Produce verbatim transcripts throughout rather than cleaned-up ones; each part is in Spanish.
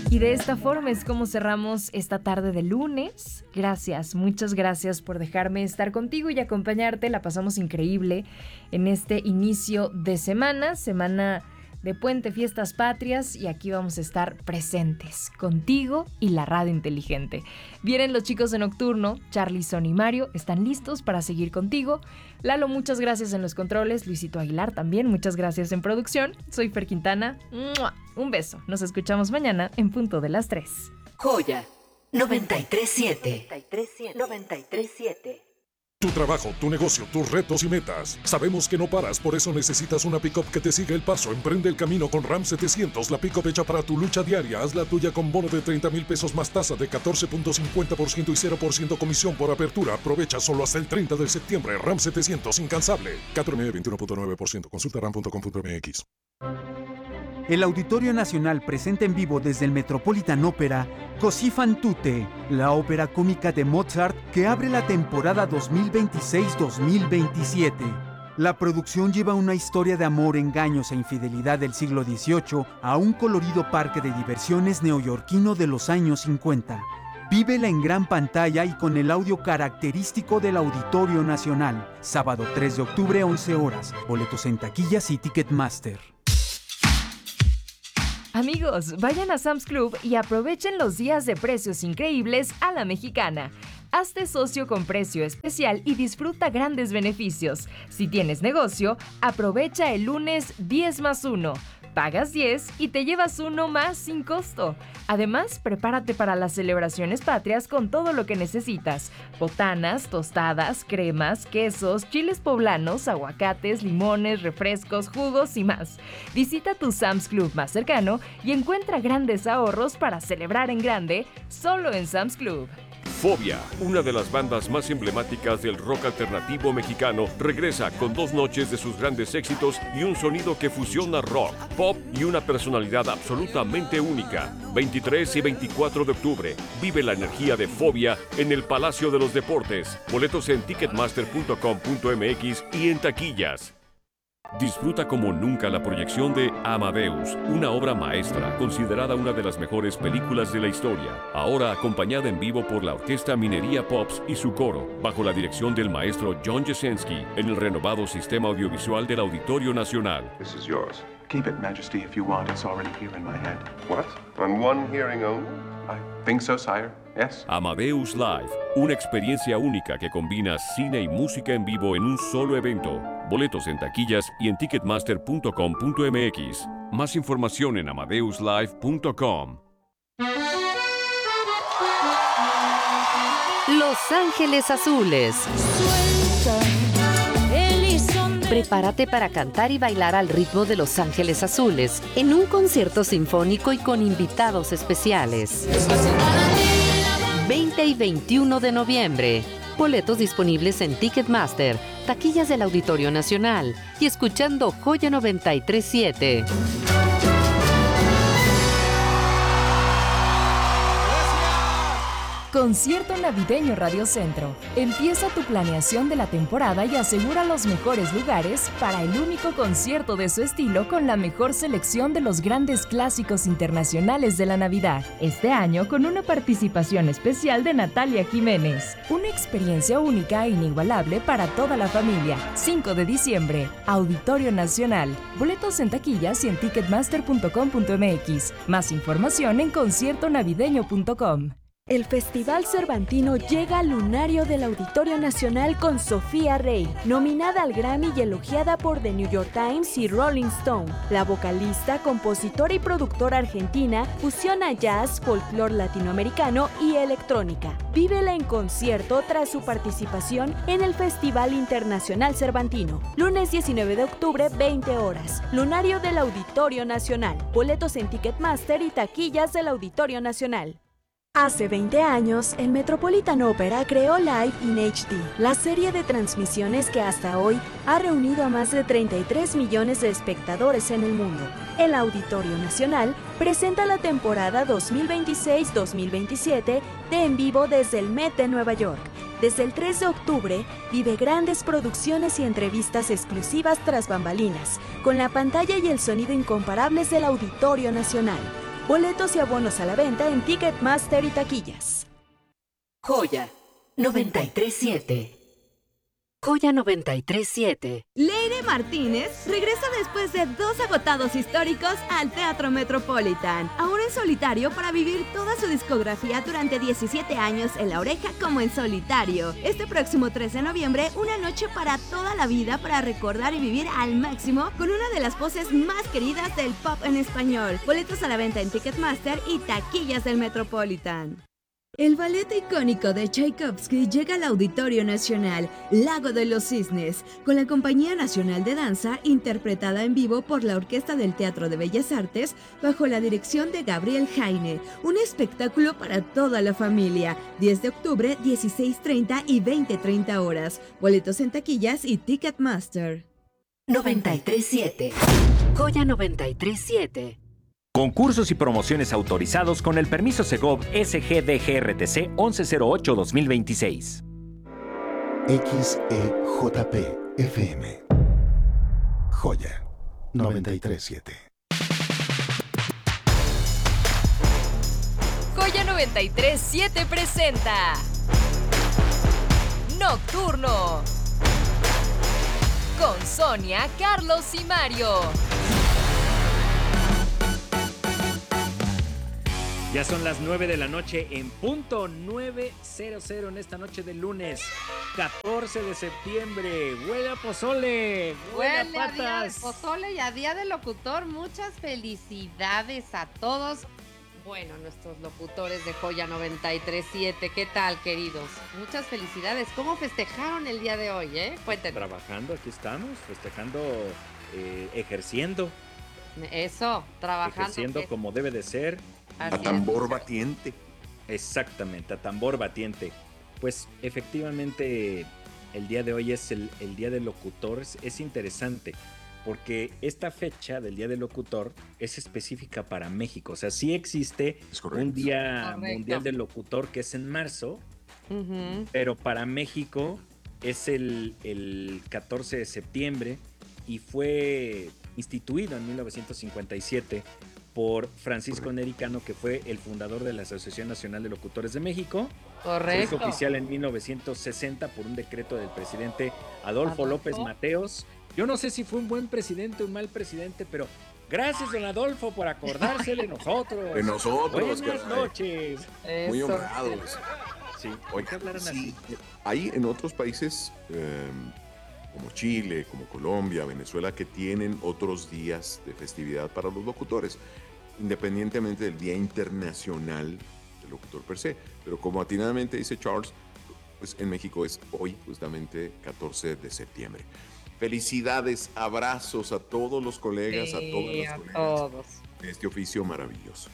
Y de esta forma es como cerramos esta tarde de lunes. Gracias, muchas gracias por dejarme estar contigo y acompañarte. La pasamos increíble en este inicio de semana, semana de Puente, Fiestas Patrias, y aquí vamos a estar presentes contigo y la radio inteligente. Vienen los chicos de Nocturno, Charlie, Son y Mario, están listos para seguir contigo. Lalo, muchas gracias en los controles. Luisito Aguilar también, muchas gracias en producción. Soy Fer Quintana. ¡Mua! Un beso. Nos escuchamos mañana en punto de las tres. Joya noventa y tres siete. noventa y tres siete. Tu trabajo, tu negocio, tus retos y metas. Sabemos que no paras, por eso necesitas una pick-up que te siga el paso. Emprende el camino con Ram setecientos, la pick-up hecha para tu lucha diaria. Haz la tuya con bono de treinta mil pesos más tasa de catorce punto cincuenta por ciento y cero por ciento comisión por apertura. Aprovecha solo hasta el treinta de septiembre. Ram setecientos, incansable. cuatro M veintiuno punto nueve por ciento. Consulta ram punto com punto m x. El Auditorio Nacional presenta en vivo desde el Metropolitan Opera Così fan tutte, la ópera cómica de Mozart que abre la temporada dos mil veintiséis dos mil veintisiete. La producción lleva una historia de amor, engaños e infidelidad del siglo dieciocho a un colorido parque de diversiones neoyorquino de los años cincuenta. Vívela en gran pantalla y con el audio característico del Auditorio Nacional. Sábado tres de octubre, once horas. Boletos en taquillas y Ticketmaster. Amigos, vayan a Sam's Club y aprovechen los días de precios increíbles a la mexicana. Hazte socio con precio especial y disfruta grandes beneficios. Si tienes negocio, aprovecha el lunes diez más uno. Pagas diez y te llevas uno más sin costo. Además, prepárate para las celebraciones patrias con todo lo que necesitas. Botanas, tostadas, cremas, quesos, chiles poblanos, aguacates, limones, refrescos, jugos y más. Visita tu Sam's Club más cercano y encuentra grandes ahorros para celebrar en grande solo en Sam's Club. Fobia, una de las bandas más emblemáticas del rock alternativo mexicano, regresa con dos noches de sus grandes éxitos y un sonido que fusiona rock, pop y una personalidad absolutamente única. veintitrés y veinticuatro de octubre, vive la energía de Fobia en el Palacio de los Deportes. Boletos en ticketmaster punto com punto m x y en taquillas. Disfruta como nunca la proyección de Amadeus, una obra maestra considerada una de las mejores películas de la historia, ahora acompañada en vivo por la Orquesta Minería Pops y su coro, bajo la dirección del maestro John Jasinski, en el renovado sistema audiovisual del Auditorio Nacional. This is yours. Keep it, Majesty, if you want. It's already here in my head. What? On one hearing only? I think so, sire. Yes. Amadeus Live, una experiencia única que combina cine y música en vivo en un solo evento. Boletos en taquillas y en ticketmaster punto com punto m x. Más información en amadeus live punto com. Los Ángeles Azules. Prepárate para cantar y bailar al ritmo de Los Ángeles Azules en un concierto sinfónico y con invitados especiales. veinte y veintiuno de noviembre. Boletos disponibles en Ticketmaster, taquillas del Auditorio Nacional y escuchando Joya noventa y tres siete. Concierto Navideño Radio Centro. Empieza tu planeación de la temporada y asegura los mejores lugares para el único concierto de su estilo con la mejor selección de los grandes clásicos internacionales de la Navidad. Este año con una participación especial de Natalia Jiménez. Una experiencia única e inigualable para toda la familia. cinco de diciembre, Auditorio Nacional. Boletos en taquillas y en ticketmaster punto com punto m x. Más información en concierto navideño punto com. El Festival Cervantino llega al lunario del Auditorio Nacional con Sofía Rey, nominada al Grammy y elogiada por The New York Times y Rolling Stone. La vocalista, compositora y productora argentina fusiona jazz, folclore latinoamericano y electrónica. Vívela en concierto tras su participación en el Festival Internacional Cervantino. Lunes diecinueve de octubre, veinte horas. Lunario del Auditorio Nacional. Boletos en Ticketmaster y taquillas del Auditorio Nacional. Hace veinte años, el Metropolitan Opera creó Live in H D, la serie de transmisiones que hasta hoy ha reunido a más de treinta y tres millones de espectadores en el mundo. El Auditorio Nacional presenta la temporada dos mil veintiséis dos mil veintisiete de En Vivo desde el Met de Nueva York. Desde el tres de octubre, vive grandes producciones y entrevistas exclusivas tras bambalinas, con la pantalla y el sonido incomparables del Auditorio Nacional. Boletos y abonos a la venta en Ticketmaster y taquillas. Joya noventa y tres siete. Joya noventa y tres siete. Leire Martínez regresa después de dos agotados históricos al Teatro Metropolitan, ahora en solitario para vivir toda su discografía durante diecisiete años en La Oreja como en solitario. Este próximo tres de noviembre, una noche para toda la vida para recordar y vivir al máximo con una de las voces más queridas del pop en español. Boletos a la venta en Ticketmaster y taquillas del Metropolitan. El ballet icónico de Tchaikovsky llega al Auditorio Nacional, Lago de los Cisnes, con la Compañía Nacional de Danza, interpretada en vivo por la Orquesta del Teatro de Bellas Artes, bajo la dirección de Gabriel Jaine. Un espectáculo para toda la familia. diez de octubre, dieciséis treinta y veinte treinta horas. Boletos en taquillas y Ticketmaster. noventa y tres siete. Joya noventa y tres siete. Concursos y promociones autorizados con el permiso Segov S G D G R T C once cero ocho dos mil veintiséis. X E J P F M. Joya noventa y tres siete. Joya noventa y tres siete presenta Nocturno con Sonia, Carlos y Mario. Ya son las nueve de la noche en punto, nueve cero cero en esta noche de lunes, catorce de septiembre. ¡Huele a pozole! ¡Huele a Huele a día de patas! pozole y a día del locutor. Muchas felicidades a todos. Bueno, nuestros locutores de Joya noventa y tres siete, ¿qué tal, queridos? Muchas felicidades. ¿Cómo festejaron el día de hoy, eh? Cuéntenos. Trabajando, aquí estamos, festejando, eh, ejerciendo. Eso, trabajando. Ejerciendo que... como debe de ser. Así a tambor es. batiente. Exactamente, a tambor batiente. Pues efectivamente el día de hoy es el, el Día del Locutor. Es, es interesante porque esta fecha del Día del Locutor es específica para México. O sea, sí existe un Día Correcto. Mundial del Locutor que es en marzo, Uh-huh. pero para México es el, el catorce de septiembre y fue instituido en mil novecientos cincuenta y siete por Francisco Neri Cano, que fue el fundador de la Asociación Nacional de Locutores de México. Correcto. Se hizo oficial en mil novecientos sesenta por un decreto del presidente Adolfo, Adolfo López Mateos. Yo no sé si fue un buen presidente o un mal presidente, pero gracias, don Adolfo, por acordarse de nosotros. De nosotros, Buenas caray. noches. Muy Eso. honrados. Sí, Oye, ¿por qué hablaran sí, así? hay en otros países eh, como Chile, como Colombia, Venezuela, que tienen otros días de festividad para los locutores, independientemente del Día Internacional del Locutor per se. Pero como atinadamente dice Charles, pues en México es hoy, justamente catorce de septiembre. Felicidades, abrazos a todos los colegas, Sí, a todos los a colegas todos. de este oficio maravilloso.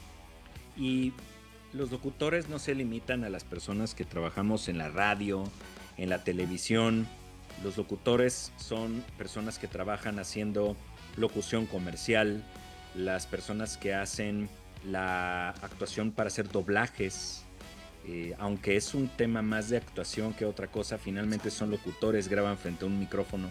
Y los locutores no se limitan a las personas que trabajamos en la radio, en la televisión. Los locutores son personas que trabajan haciendo locución comercial, las personas que hacen la actuación para hacer doblajes, eh, aunque es un tema más de actuación que otra cosa, finalmente son locutores, graban frente a un micrófono.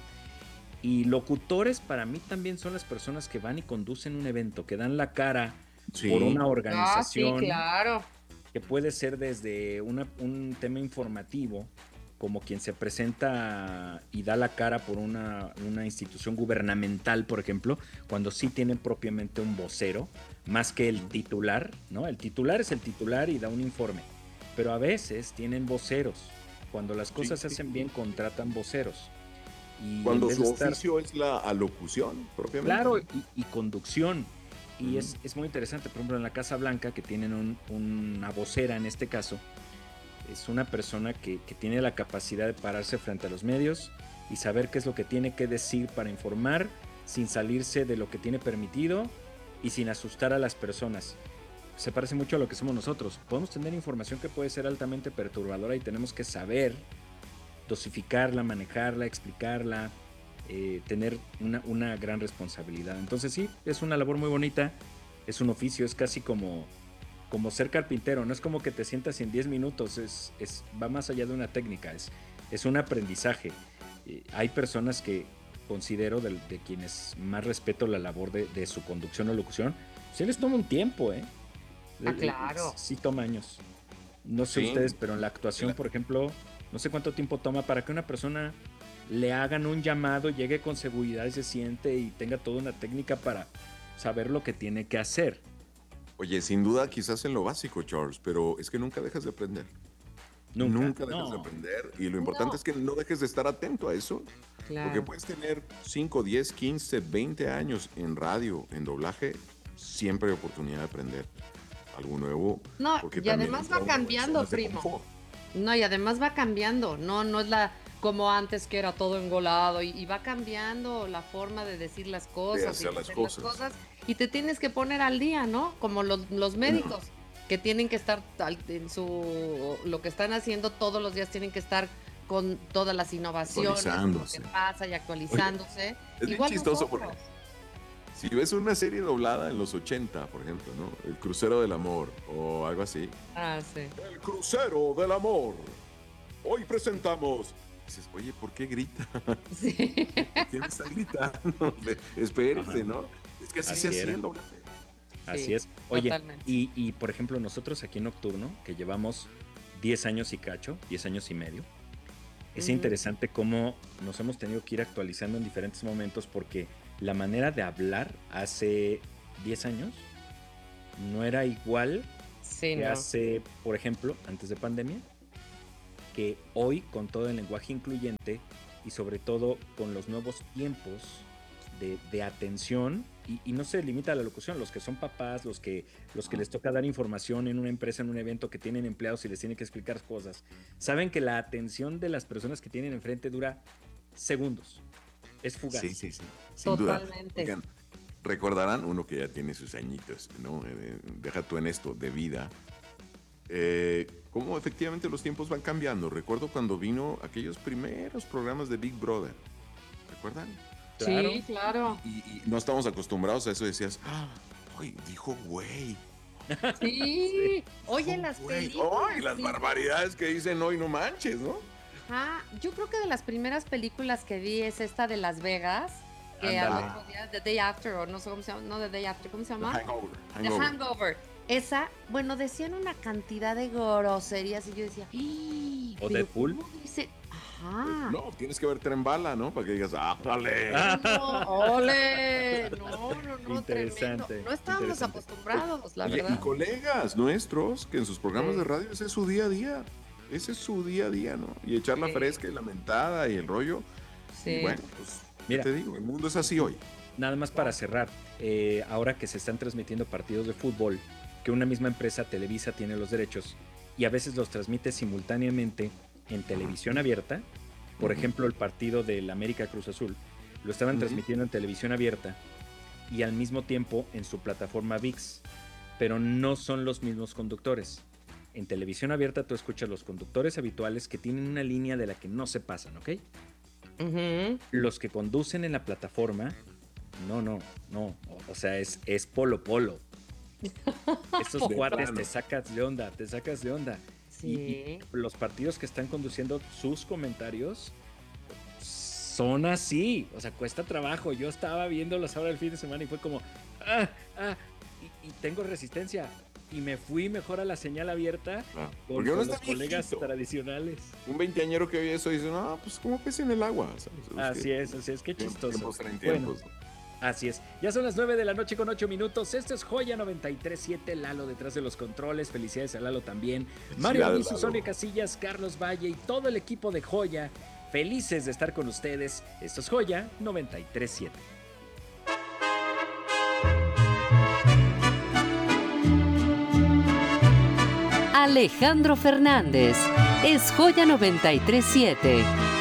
Y locutores para mí también son las personas que van y conducen un evento, que dan la cara Sí. por una Ah, organización. sí, claro. Que puede ser desde una- un tema informativo, como quien se presenta y da la cara por una, una institución gubernamental, por ejemplo, cuando sí tienen propiamente un vocero, más que el titular, ¿no? El titular es el titular y da un informe, pero a veces tienen voceros. Cuando las cosas Sí, se sí. hacen bien, contratan voceros. Y Cuando en vez su de estar- oficio es la alocución, propiamente. Claro, y, y conducción. Y Ujú. es, es muy interesante, por ejemplo, en la Casa Blanca, que tienen un- una vocera en este caso, es una persona que, que tiene la capacidad de pararse frente a los medios y saber qué es lo que tiene que decir para informar sin salirse de lo que tiene permitido y sin asustar a las personas. Se parece mucho a lo que somos nosotros. Podemos tener información que puede ser altamente perturbadora y tenemos que saber dosificarla, manejarla, explicarla, eh, tener una, una gran responsabilidad. Entonces sí, es una labor muy bonita, es un oficio, es casi como, como ser carpintero, no es como que te sientas en diez minutos, es, es, va más allá de una técnica, es, es un aprendizaje. Eh, hay personas que considero de, de quienes más respeto la labor de, de su conducción o locución, se les toma un tiempo, ¿eh? Ah, claro. Sí toma años. No sé Sí. ustedes, pero en la actuación, por ejemplo, no sé cuánto tiempo toma para que una persona le hagan un llamado, llegue con seguridad y se siente y tenga toda una técnica para saber lo que tiene que hacer. Oye, sin duda quizás en lo básico, Charles, pero es que nunca dejas de aprender. Nunca, Nunca dejas no. de aprender y lo importante No. es que no dejes de estar atento a eso. Claro. Porque puedes tener cinco, diez, quince, veinte años en radio, en doblaje, siempre hay oportunidad de aprender algo nuevo. No, porque y también además entra va uno en cambiando, zonas de primo. confort. No, y además va cambiando, no, no es la como antes que era todo engolado y, y va cambiando la forma de decir las cosas, hacer y de las hacer cosas. y te tienes que poner al día, ¿no? Como los, los médicos que tienen que estar al- en su lo que están haciendo todos los días tienen que estar con todas las innovaciones, lo Actualizándose. que pasa y actualizándose. Es bien Igual chistoso nosotros. porque si ves una serie doblada en los ochenta, por ejemplo, ¿no? El Crucero del Amor o algo así. Ah, sí. El Crucero del Amor. Hoy presentamos. Dices, oye, ¿por qué grita? Sí. ¿Por qué me está gritando? Espérese, ¿no? Es que así, Así se hacía era. el doblaje. Así Sí, es. Oye, totalmente. y, y por ejemplo, nosotros aquí en Nocturno, que llevamos diez años y cacho, diez años y medio, es Ujú. interesante cómo nos hemos tenido que ir actualizando en diferentes momentos porque la manera de hablar hace diez años no era igual Sí, que no. hace, por ejemplo, antes de pandemia, que hoy con todo el lenguaje incluyente y sobre todo con los nuevos tiempos de, de atención, y, y no se limita a la locución, los que son papás, los que, los que les toca dar información en una empresa, en un evento, que tienen empleados y les tienen que explicar cosas, saben que la atención de las personas que tienen enfrente dura segundos, es fugaz. Sí, sí, sí. Sin duda. Totalmente. Oigan, recordarán, uno que ya tiene sus añitos, ¿no? Eh, deja tú en esto, de vida. Eh, cómo efectivamente los tiempos van cambiando. Recuerdo cuando vino aquellos primeros programas de Big Brother. ¿Recuerdan? Claro. Sí, claro. Y, y no estamos acostumbrados a eso. Decías, ah, ay, dijo güey. Sí. Oye, las Güey. películas. Ay, las sí. barbaridades que dicen hoy, no manches, ¿no? Ajá, yo creo que de las primeras películas que vi es esta de Las Vegas, que Ándale. al otro día, The Day After, o no sé cómo se llama, no The Day After, ¿cómo se llama? Hangover. The Hangover. Hangover. Esa, bueno, decían una cantidad de groserías y yo decía, ¡ih! O pero Deadpool. ¿cómo dice? Ajá. No, tienes que ver Tren Bala, ¿no? Para que digas, ah, dale. No, ¡ole! No, no, no, Interesante, tremendo. No estábamos interesante. acostumbrados, la Oye, verdad. y colegas nuestros que en sus programas Sí. de radio ese es su día a día. Ese es su día a día, ¿no? Y echar la Sí. fresca y la mentada y el rollo. Sí. Y bueno, pues, ¿qué Mira. te digo? El mundo es así hoy. Nada más para cerrar, eh, ahora que se están transmitiendo partidos de fútbol, que una misma empresa, Televisa, tiene los derechos y a veces los transmite simultáneamente en televisión abierta. Por Ujú. ejemplo, el partido del América Cruz Azul lo estaban Ujú. transmitiendo en televisión abierta y al mismo tiempo en su plataforma V I X, pero no son los mismos conductores. En televisión abierta tú escuchas los conductores habituales que tienen una línea de la que no se pasan, ¿ok? Ujú. Los que conducen en la plataforma, no, no, no. O, o sea, es, es polo polo. Estos De cuates plano. te sacas de onda, te sacas de onda. Y, Sí. y los partidos que están conduciendo sus comentarios son así. O sea, cuesta trabajo. Yo estaba viéndolos ahora el fin de semana y fue como, ah, ah, y, y tengo resistencia. Y me fui mejor a la señal abierta Ah, con, porque uno con está los colegas viejito. tradicionales. Un veinteañero que oye eso dice, no, pues como pez en el agua. ¿sabes? Así es, así es, qué chistoso. Tiempos traen Bueno, tiempos. así es. Ya son las nueve de la noche con ocho minutos. Esto es Joya noventa y tres punto siete. Lalo detrás de los controles. Felicidades a Lalo también. Mario Felicidades, Luis, Lalo. Sonia Casillas, Carlos Valle y todo el equipo de Joya. Felices de estar con ustedes. Esto es Joya noventa y tres punto siete. Alejandro Fernández es Joya noventa y tres punto siete.